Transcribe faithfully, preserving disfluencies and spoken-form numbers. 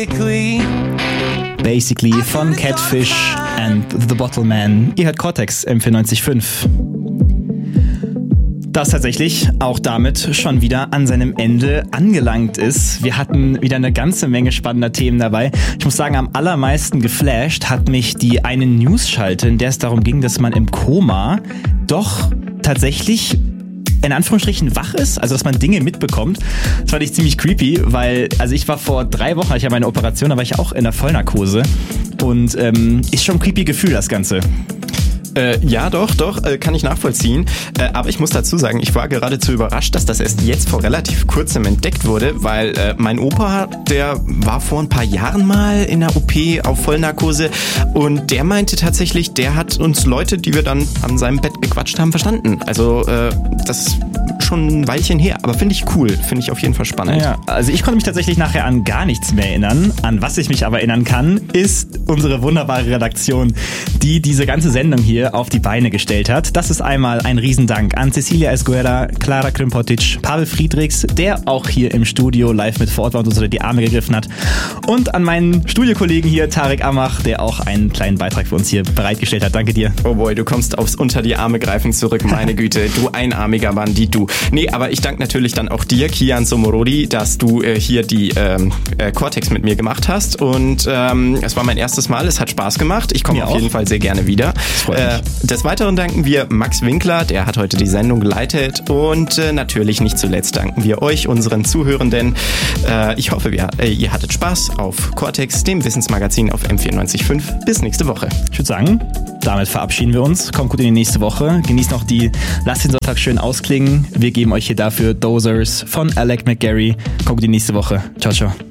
Basically von Catfish and The Bottle Man. Ihr hört Cortex M vierundneunzig Komma fünf. Das tatsächlich auch damit schon wieder an seinem Ende angelangt ist. Wir hatten wieder eine ganze Menge spannender Themen dabei. Ich muss sagen, am allermeisten geflasht hat mich die eine News-Schalte, in der es darum ging, dass man im Koma doch tatsächlich in Anführungsstrichen wach ist, also dass man Dinge mitbekommt. Das fand ich ziemlich creepy, weil, also ich war vor drei Wochen, ich habe meine Operation, da war ich auch in der Vollnarkose und ähm, ist schon ein creepy Gefühl, das Ganze. Äh, ja, doch, doch, äh, kann ich nachvollziehen. Äh, aber ich muss dazu sagen, ich war geradezu überrascht, dass das erst jetzt vor relativ kurzem entdeckt wurde, weil äh, mein Opa, der war vor ein paar Jahren mal in der O P auf Vollnarkose und der meinte tatsächlich, der hat uns Leute, die wir dann an seinem Bett gequatscht haben, verstanden. Also äh, das ist schon ein Weilchen her, aber finde ich cool, finde ich auf jeden Fall spannend. Ja, also ich konnte mich tatsächlich nachher an gar nichts mehr erinnern. An was ich mich aber erinnern kann, ist unsere wunderbare Redaktion, die diese ganze Sendung hier auf die Beine gestellt hat. Das ist einmal ein Riesendank an Cecilia Esguerra, Clara Krimpotic, Pavel Friedrichs, der auch hier im Studio live mit vor Ort war und uns unter die Arme gegriffen hat. Und an meinen Studiokollegen hier, Tarek Amach, der auch einen kleinen Beitrag für uns hier bereitgestellt hat. Danke dir. Oh boy, du kommst aufs unter die Arme greifen zurück, meine Güte. Du einarmiger Bandit, du. Nee, aber ich danke natürlich dann auch dir, Kian Somorodi, dass du äh, hier die ähm, äh, Cortex mit mir gemacht hast. Und ähm, es war mein erstes Mal, es hat Spaß gemacht. Ich komme auf jeden Fall sehr gerne wieder. Das freut mich. Äh, Des Weiteren danken wir Max Winkler, der hat heute die Sendung geleitet und äh, natürlich nicht zuletzt danken wir euch, unseren Zuhörenden. Äh, ich hoffe, wir, äh, ihr hattet Spaß auf Cortex, dem Wissensmagazin auf M vierundneunzig Komma fünf. Bis nächste Woche. Ich würde sagen, damit verabschieden wir uns. Kommt gut in die nächste Woche. Genießt noch die, lasst den Sonntag schön ausklingen. Wir geben euch hier dafür Dozers von Alec McGarry. Kommt gut in die nächste Woche. Ciao, ciao.